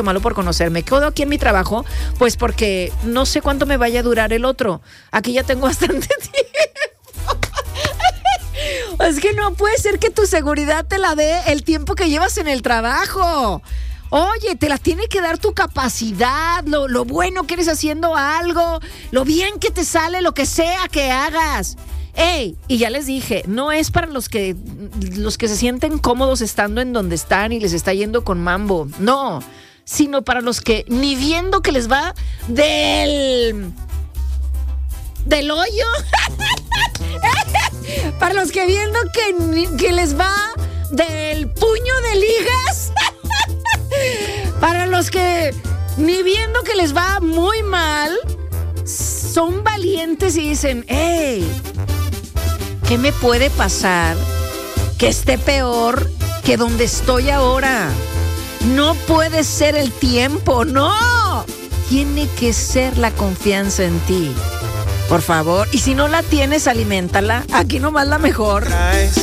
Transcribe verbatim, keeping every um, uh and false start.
malo por conocer. Me quedo aquí en mi trabajo, pues porque no sé cuánto me vaya a durar el otro. Aquí ya tengo bastante tiempo. Es que no puede ser que tu seguridad te la dé el tiempo que llevas en el trabajo. Oye, te la tiene que dar tu capacidad, lo, lo bueno que eres haciendo algo, lo bien que te sale, lo que sea que hagas. Ey, y ya les dije, no es para los que, los que se sienten cómodos estando en donde están y les está yendo con mambo. No, sino para los que ni viendo que les va del... del hoyo. Para los que viendo que, que les va del puño de ligas. Para los que ni viendo que les va muy mal, son valientes y dicen, hey, ¿qué me puede pasar que esté peor que donde estoy ahora? No puede ser el tiempo, no. Tiene que ser la confianza en ti. Por favor, y si no la tienes, aliméntala. Aquí nomás la mejor.